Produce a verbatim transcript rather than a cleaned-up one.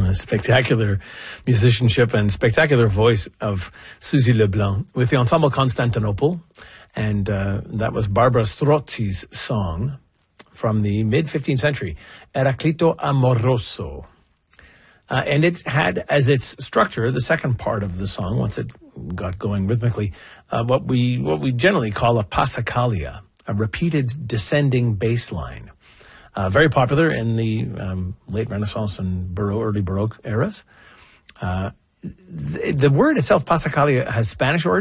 the spectacular musicianship and spectacular voice of Suzy Leblanc with the Ensemble Constantinople. And uh, that was Barbara Strozzi's song from the mid-fifteenth century, Eraclito Amoroso. Uh, and it had as its structure, the second part of the song, once it got going rhythmically, uh, what we what we generally call a passacaglia, a repeated descending bass line. Uh, very popular in the um, late Renaissance and Baroque, early Baroque eras. Uh, the, the word itself, passacaglia, has Spanish origins.